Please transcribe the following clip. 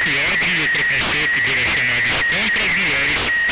esse ódio e o preconceito direcionados contra as mulheres